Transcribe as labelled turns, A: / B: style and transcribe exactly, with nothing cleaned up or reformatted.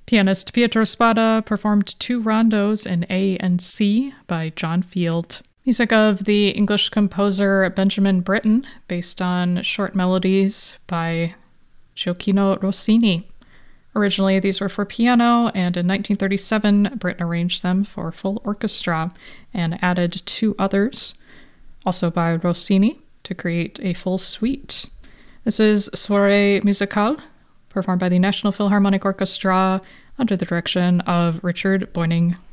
A: Pianist Pietro Spada performed two rondos in A and C by John Field. Music of the English composer Benjamin Britten, based on short melodies by Gioacchino Rossini. Originally, these were for piano, and in nineteen thirty-seven, Britten arranged them for full orchestra and added two others, also by Rossini, to create a full suite. This is Soirée Musicale, performed by the National Philharmonic Orchestra under the direction of Richard Boyning